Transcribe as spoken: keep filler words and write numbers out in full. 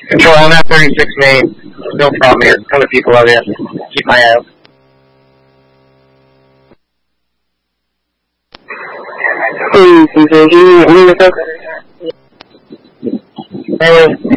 Control, I'm at thirty-six main. No problem here. Other people out here. Keep my eye out. Hey,